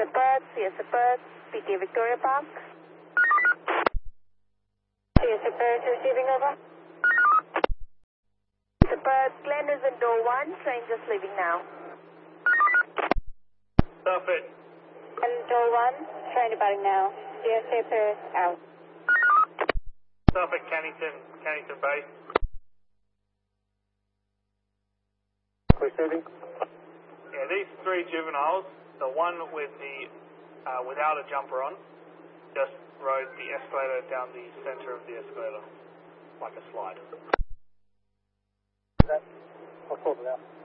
CSA Perth, PT Victoria Park. CSA Perth receiving over. CSA Perth, Glenn is in door 1, train just leaving now. Perfect. And door 1, train departing now. CSA Perth out. Perfect, Cannington base. Receiving. Yeah, these 3 juveniles, the one with the without a jumper on, just rode the escalator down the center of the escalator, like a slide. I'll sort it out.